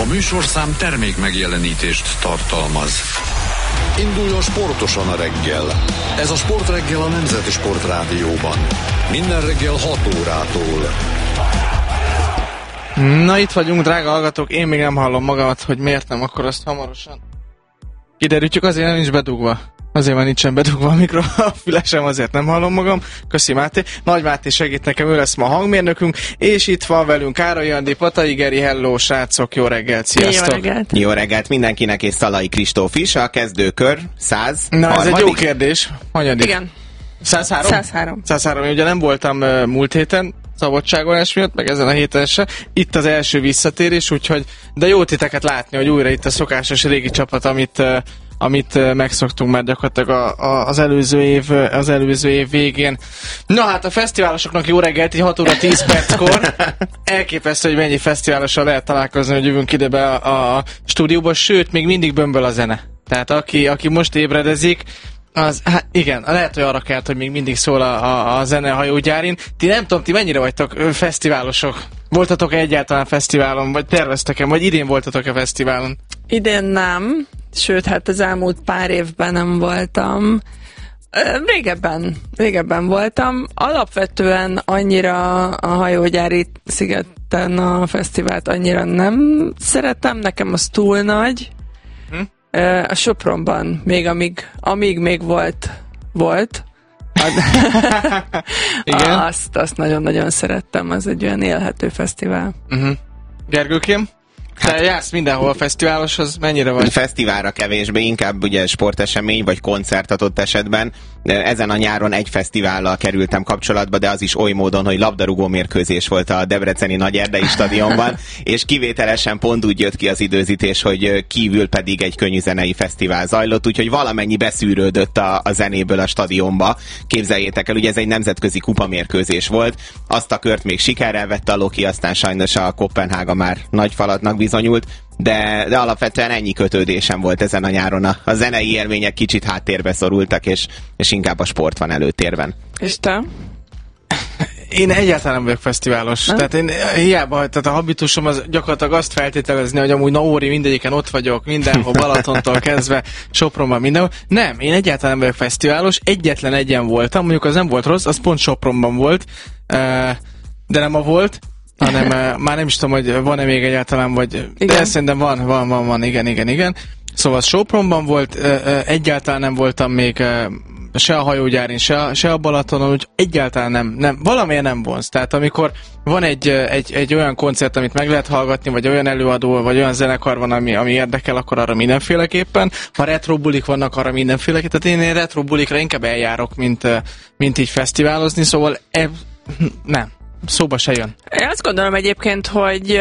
műsorszám termék megjelenítést tartalmaz. Induljon sportosan a reggel. Ez a Sportreggel a Nemzeti Sportrádióban. Minden reggel 6 órától. Na itt vagyunk, drága hallgatók, én még nem hallom magamat, hogy miért nem, akkor azt hamarosan kiderítjük, azért nincs bedugva. Azért már nincsen bedugva a mikro, a fülesem, azért nem hallom magam. Köszi Máté. Nagy Máté segít nekem, ő lesz ma a hangmérnökünk, és itt van velünk Károly Andi, Patai Geri, hello srácok, jó reggelt, sziasztok! Jó reggelt! Jó reggelt mindenkinek, és Szalai Kristóf is, a kezdőkör 100. Na ez egy jó kérdés. Hanyadik? Igen. 103? 103. 103, én ugye nem voltam múlt héten, szabadságolás miatt, meg ezen a héten se. Itt az első visszatérés, úgyhogy, de jó titeket látni, hogy újra itt a szokásos régi csapat, amit megszoktunk már gyakorlatilag az előző év végén. Na hát a fesztiválosoknak jó reggelt, így 6 óra 10 perckor. Elképesztő, hogy mennyi fesztiválossal lehet találkozni, hogy jövünk ide be a stúdióba, sőt, még mindig bömböl a zene. Tehát aki most ébredezik, az, hát igen, lehet, hogy arra kelt, hogy még mindig szól a zene a hajógyárin. Ti nem tudom, ti mennyire vagytok fesztiválosok? Voltatok-e egyáltalán fesztiválon, vagy terveztek-e, vagy idén voltatok-e fesztiválon? Idén nem, sőt, hát az elmúlt pár évben nem voltam. Régebben voltam. Alapvetően annyira a hajógyári szigeten a fesztivált annyira nem szeretem, nekem az túl nagy. A Sopronban, amíg még volt. Igen? Azt nagyon-nagyon szerettem, az egy olyan élhető fesztivál. Gergőkém? Te jársz mindenhol fesztiválos, az mennyire vagy? Fesztiválra kevésbé, inkább ugye sportesemény vagy koncert adott esetben. Ezen a nyáron egy fesztivállal kerültem kapcsolatba, de az is oly módon, hogy labdarúgó mérkőzés volt a debreceni Nagyerdei stadionban, és kivételesen pont úgy jött ki az időzítés, hogy kívül pedig egy könnyűzenei fesztivál zajlott, úgyhogy valamennyi beszűrődött a zenéből a stadionba. Képzeljétek el, ugye ez egy nemzetközi kupamérkőzés volt, azt a kört még sikerrel vette a Loki, aztán sajnos a Koppenhága már nagy falatnak bizonyult, de alapvetően ennyi kötődésem volt ezen a nyáron. A zenei élmények kicsit háttérbe szorultak, és inkább a sport van előtérben. És te? Én egyáltalán nem vagyok fesztiválos. Tehát én hiába, tehát a habitusom az gyakorlatilag azt feltételezni, hogy amúgy Naóri mindegyiken ott vagyok, mindenhol, Balatontól kezdve, Sopronban, mindenhol. Nem, én egyáltalán nem vagyok fesztiválos, egyetlen egyen voltam, mondjuk az nem volt rossz, az pont Sopronban volt, de nem a volt, hanem már nem is tudom, hogy van-e még egyáltalán, vagy... De szerintem van, igen. Szóval Sopronban volt, egyáltalán nem voltam még se a hajógyárin, se a Balatonon, úgy egyáltalán nem, valamiért nem vonz. Tehát amikor van egy olyan koncert, amit meg lehet hallgatni, vagy olyan előadó, vagy olyan zenekar van, ami érdekel, akkor arra mindenféleképpen. Ha retro bulik vannak, arra mindenféleképpen. Tehát én retro bulikra inkább eljárok, mint így fesztiválozni, szóval nem. Szóba se jön. Én azt gondolom egyébként, hogy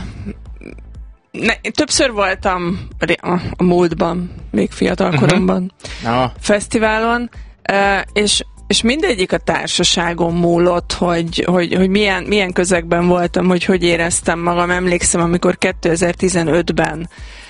többször voltam a múltban, még fiatal koromban, fesztiválon, és mindegyik a társaságon múlott, hogy milyen közegben voltam, hogy éreztem magam. Emlékszem, amikor 2015-ben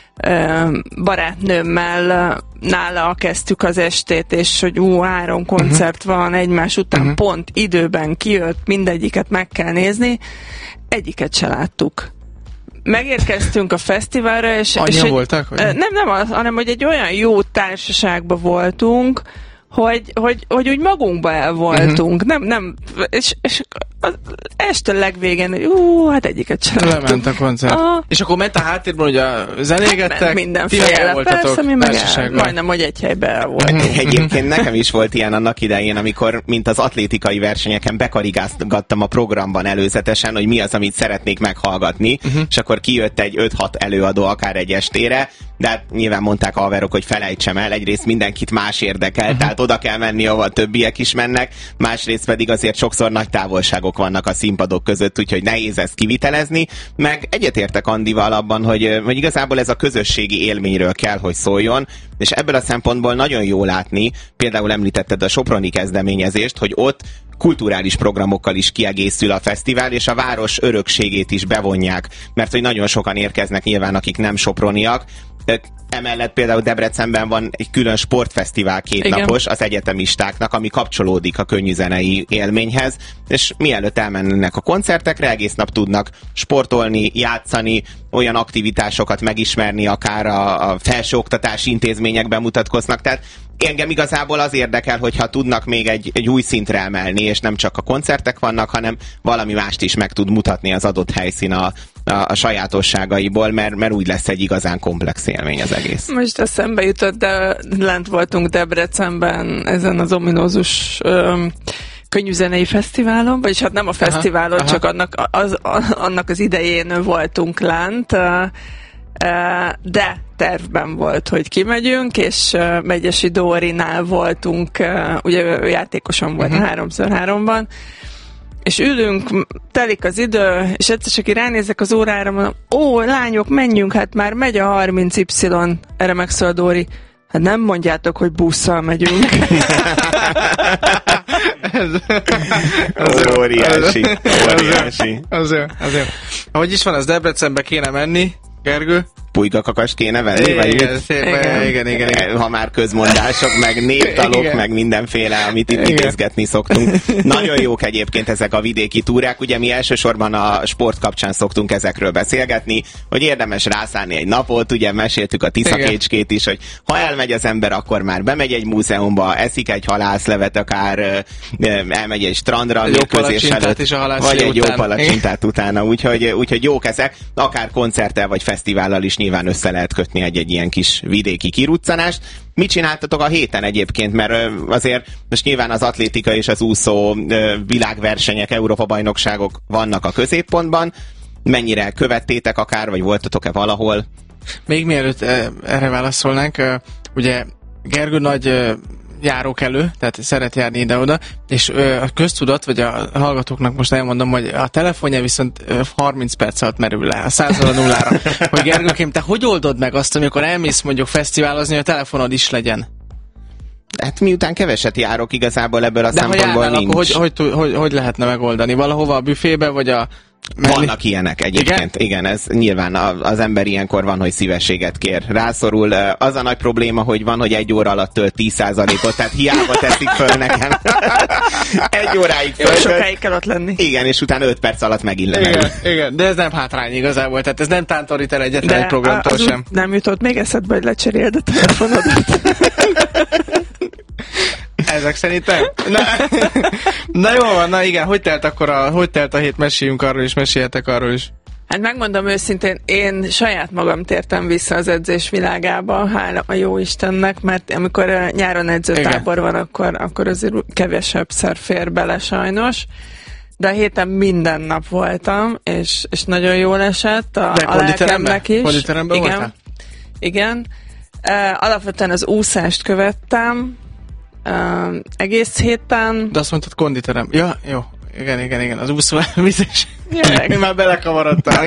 barátnőmmel nála kezdtük az estét, és hogy 3 koncert van egymás után, pont időben kijött, mindegyiket meg kell nézni, egyiket se láttuk. Megérkeztünk a fesztiválra, és voltak? Nem az, hanem hogy egy olyan jó társaságban voltunk, hogy úgy magunkba el voltunk. Nem, és az este legvégén, hogy hát egyiket sem lement a koncert. És akkor ment a háttérben, hogy zenégettek, mindenféle, persze, mi meg majdnem, hogy egy helyben el voltunk. Egyébként nekem is volt ilyen annak idején, amikor, mint az atlétikai versenyeken bekarigázgattam a programban előzetesen, hogy mi az, amit szeretnék meghallgatni, és akkor kijött egy 5-6 előadó akár egy estére, de hát nyilván mondták a haverok, hogy felejtsem el, egyrészt mindenkit más érdekel, tehát oda kell menni, ahol a többiek is mennek, másrészt pedig azért sokszor nagy távolságok vannak a színpadok között, úgyhogy nehéz ezt kivitelezni, meg egyetértek Andival abban, hogy igazából ez a közösségi élményről kell, hogy szóljon, És ebből a szempontból nagyon jó látni, például említetted a soproni kezdeményezést, hogy ott kulturális programokkal is kiegészül a fesztivál, és a város örökségét is bevonják, mert hogy nagyon sokan érkeznek nyilván, akik nem soproniak. Emellett például Debrecenben van egy külön sportfesztivál kétnapos az egyetemistáknak, ami kapcsolódik a könnyűzenei élményhez, és mielőtt elmennek a koncertekre, egész nap tudnak sportolni, játszani, olyan aktivitásokat megismerni, akár a felsőoktatási intézményekben mutatkoznak, tehát engem igazából az érdekel, hogyha tudnak még egy új szintre emelni, és nem csak a koncertek vannak, hanem valami mást is meg tud mutatni az adott helyszín a sajátosságaiból, mert úgy lesz egy igazán komplex élmény az egész. Most eszembe jutott, de lent voltunk Debrecenben ezen az ominózus könnyűzenei fesztiválon, vagyis hát nem a fesztiválon, csak annak az idején voltunk lent, de tervben volt, hogy kimegyünk, és Megyesi Dórinál voltunk, ugye játékosan volt 3x3-ban, és ülünk, telik az idő, és egyszer csak ránézek az órára, mondom, lányok, menjünk, hát már megy a 30Y, erre megszól Dóri, hát nem mondjátok, hogy busszal megyünk. Ez óriási. Azért. Ahogy is van, az Debrecenbe kéne menni, Gergő? Pulykakakast kéne venni? Igen. Ha már közmondások, meg néptalok, meg mindenféle, amit itt idézgetni szoktunk. Nagyon jók egyébként ezek a vidéki túrák. Ugye mi elsősorban a sport kapcsán szoktunk ezekről beszélgetni, hogy érdemes rászállni egy napot, ugye meséltük a Tiszakécskét is, hogy ha elmegy az ember, akkor már bemegy egy múzeumba, eszik egy halászlevet, akár elmegy egy strandra a mérkőzés előtt, vagy egy jó palacsintát utána. Úgyhogy jók ezek, akár koncerttel vagy fesztivállal is nyilván össze lehet kötni egy ilyen kis vidéki kiruccanást. Mit csináltatok a héten egyébként? Mert azért most nyilván az atlétika és az úszó világversenyek, Európa-bajnokságok vannak a középpontban. Mennyire követtétek akár, vagy voltatok-e valahol? Még mielőtt erre válaszolnánk, ugye Gergő nagy járókelő, tehát szeret járni ide-oda, és a köztudat, vagy a hallgatóknak most elmondom, hogy a telefonja viszont 30 perc alatt merül le, a 100-ról a nullára. Hogy Gergőkém, te hogy oldod meg azt, amikor elmész mondjuk fesztiválozni, hogy a telefonod is legyen? Hát miután keveset járok, igazából ebből a de szempontból nincs. Akkor hogy lehetne megoldani? Valahova a büfébe, vagy a... Vannak ilyenek egyébként. Igen, ez nyilván az ember ilyenkor van, hogy szívességet kér. Rászorul. Az a nagy probléma, hogy van, hogy 1 óra alatt tölt 10%-ot, tehát hiába teszik föl nekem. 1 óráig föl. Sokáig kell ott lenni. Igen, és utána 5 perc alatt megint lemerül. Igen, de ez nem hátrány igazából, tehát ez nem tántorít el egyetlen egy programtól sem. Nem jutott még eszedbe, hogy lecseréld a telefonodat. Ezek szerintem? Na jó van, na igen, hogy telt a hét, meséljünk arról is, meséljetek arról is. Hát megmondom őszintén, én saját magam tértem vissza az edzés világába, hála a jó Istennek, mert amikor nyáron edzőtábor van, akkor azért kevesebbszer fér bele sajnos. De a héten minden nap voltam, és nagyon jól esett a lelkemnek is. Konditeremben voltál? Igen. Alapvetően az úszást követtem, egész héten. De azt mondtad konditerem. Ja, jó. Igen. Az úszó elvizes. Én már belekavarodtál.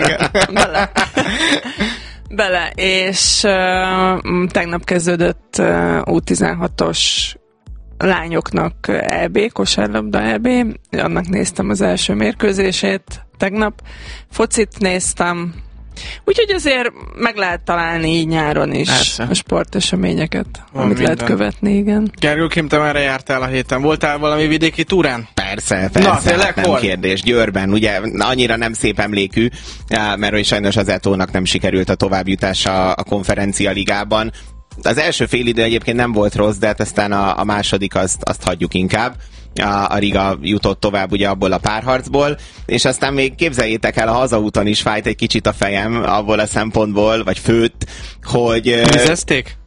Bele. És tegnap kezdődött U16-os lányoknak EB, kosárlabda EB. Annak néztem az első mérkőzését tegnap. Focit néztem. Úgyhogy azért meg lehet találni így nyáron is a sporteseményeket, amit lehet követni, igen. Gergőkém, te merre jártál a héten? Voltál valami vidéki túrán? Persze, hát nem kérdés. Győrben, ugye annyira nem szép emlékű, mert hogy sajnos az Etónak nem sikerült a továbbjutása a konferencia ligában. Az első félidő egyébként nem volt rossz, de hát aztán a második azt hagyjuk inkább. A Riga jutott tovább ugye abból a párharcból, és aztán még képzeljétek el, a hazaúton is fájt egy kicsit a fejem abból a szempontból, vagy főtt, hogy... Vizezték?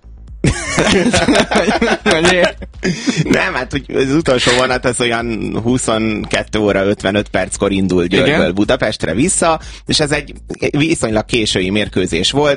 Nem, hát hogy az utolsó vonat az olyan 22 óra 55 perckor indult Győrből Budapestre vissza, és ez egy viszonylag késői mérkőzés volt,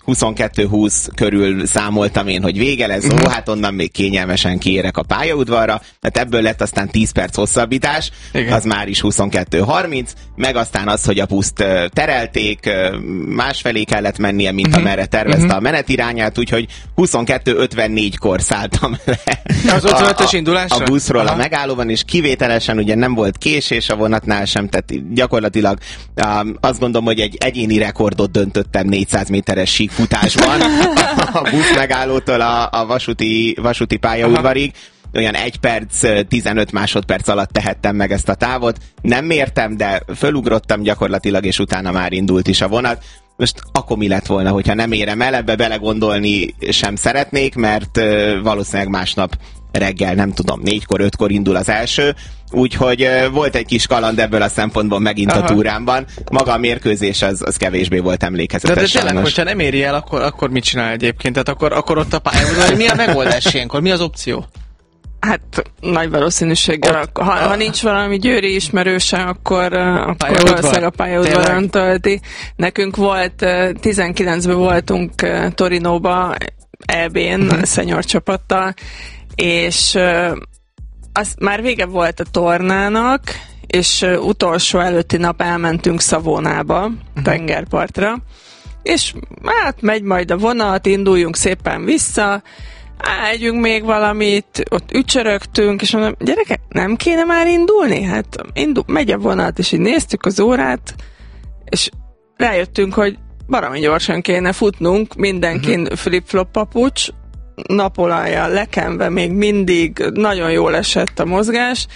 22-20 körül számoltam én, hogy vége lesz, hát onnan még kényelmesen kiérek a pályaudvarra, tehát ebből lett aztán 10 perc hosszabbítás, igen. Az már is 22-30, meg aztán az, hogy a buszt terelték, másfelé kellett mennie, mint amerre tervezte a menetirányát, úgyhogy 22-54-kor szálltam le az 55-ös indulásra? A buszról a megállóban, és kivételesen ugye nem volt késés a vonatnál sem, tehát gyakorlatilag azt gondolom, hogy egy egyéni rekordot döntöttem 400 méteres síkfutásban a busz megállótól a vasúti pályaudvarig. Olyan 1 perc, 15 másodperc alatt tehettem meg ezt a távot. Nem mértem, de fölugrottam gyakorlatilag, és utána már indult is a vonat. Most akkor mi lett volna, hogyha nem érem el, ebbe belegondolni sem szeretnék, mert valószínűleg másnap reggel, nem tudom, 4-kor, 5-kor indul az első, úgyhogy volt egy kis kaland ebből a szempontból megint a túrámban. Maga a mérkőzés az kevésbé volt emlékezetes. De tényleg, hogyha nem éri el, akkor mit csinál egyébként? Tehát akkor ott a pályán, mi a megoldás ilyenkor? Mi az opció? Hát nagy valószínűséggel, ha nincs valami győri ismerőse, akkor valószínűleg a pályaudvaron tölti. Nekünk volt, 19-ben voltunk Torinóba EB-n, senior csapattal, és az már vége volt a tornának, és utolsó előtti nap elmentünk Szavonába, tengerpartra, és hát megy majd a vonat, induljunk szépen vissza, együnk még valamit, ott ücsörögtünk, és mondom, gyerekek, nem kéne már indulni? Hát megy a vonat, és így néztük az órát, és rájöttünk, hogy baromi gyorsan kéne futnunk, mindenkin flip-flop papucs, napolajjal lekenve még mindig nagyon jól esett a mozgás.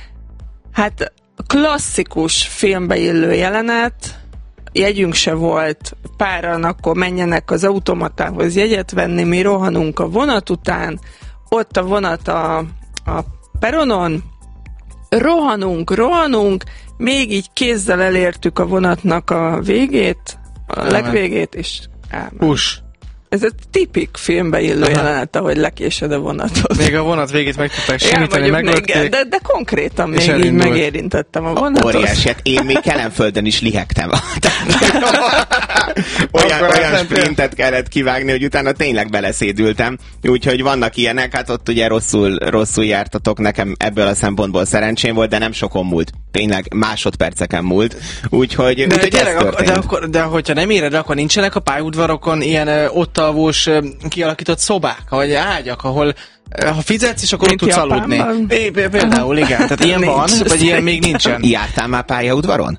Hát klasszikus filmbe illő jelenet, jegyünk se volt, páran akkor menjenek az automatához jegyet venni, mi rohanunk a vonat után, ott a vonat a peronon, rohanunk, még így kézzel elértük a vonatnak a végét, a legvégét, és elment. Ez egy tipik filmbe illő jelenet, ahogy lekésed a vonatot. Még a vonat végét meg tudták simítani, meglökték. De konkrétan még így megérintettem a vonatot. Óriási, hát én még Kelenföldön is lihegtem. olyan sprintet kellett kivágni, hogy utána tényleg beleszédültem. Úgyhogy vannak ilyenek, hát ott ugye rosszul jártatok, nekem ebből a szempontból szerencsém volt, de nem sokon múlt. Tényleg másodperceken múlt. Úgyhogy de hogyha nem éred, akkor nincsenek a pályaudvarokon ilyen ott alvós kialakított szobák, vagy ágyak, ahol ha fizetsz, és akkor ott tudsz aludni. Például, igen. Tehát ilyen van, vagy ilyen még nincsen. Jártál már pályaudvaron?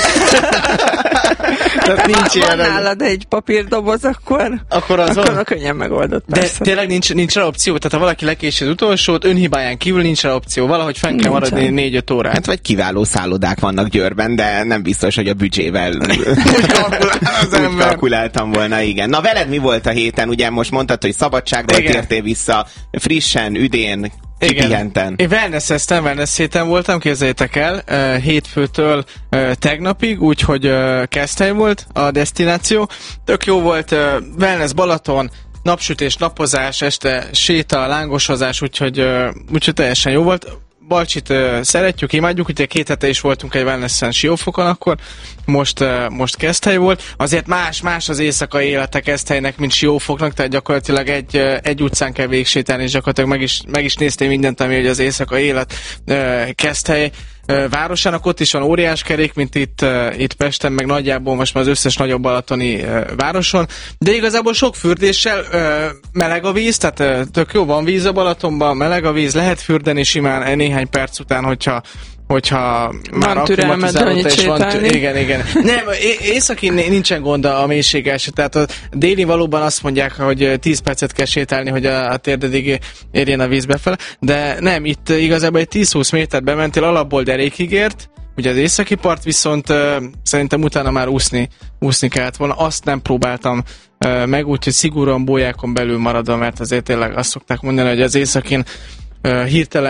Tehát nincs ilyen. Ha nálad egy papírdoboz, akkor könnyen megoldott. De tényleg nincs rá opció? Tehát ha valaki lekési az utolsót, önhibáján kívül nincs rá opció. Valahogy fenn kell maradni 4-5 órát. Hát vagy kiváló szállodák vannak Győrben, de nem biztos, hogy a büdzsével úgy kalkuláltam volna, igen. Na veled mi volt a héten? Ugye most mondtad, hogy szabadságról tértél vissza, frissen, üdén, kipihenten. Én wellness héten voltam, képzeljétek el, hétfőtől tegnapig, úgyhogy Keszthely volt a desztináció. Tök jó volt, wellness Balaton, napsütés, napozás, este séta, lángosozás, úgyhogy teljesen jó volt. Balcsit szeretjük, imádjuk, ugye 2 hete is voltunk egy wellnessen Siófokon, akkor most Keszthely volt. Azért más az éjszakai élete Keszthelynek, mint Siófoknak, tehát gyakorlatilag egy utcán kell végsétálni, és gyakorlatilag meg is néztél mindent, ami az éjszakai élet Keszthely városának. Ott is van óriás kerék, mint itt Pesten, meg nagyjából most már az összes nagyobb balatoni városon, de igazából sok fürdéssel, meleg a víz, tehát tök jó, van víz a Balatonban, meleg a víz, lehet fürdeni simán néhány perc után, hogyha már akklimatizálódta és van igen. Nem, északi nincsen gond a mélységes, tehát a déli valóban azt mondják, hogy 10 percet kell sétálni, hogy a térdedig érjen a víz befele, de nem, itt igazából egy 10-20 métert bementél, alapból derékig ért, ugye az északi part, viszont szerintem utána már úszni kellett volna, azt nem próbáltam meg, úgyhogy szigorúan bójákon belül maradva, mert azért tényleg azt szokták mondani, hogy az északin hirtelen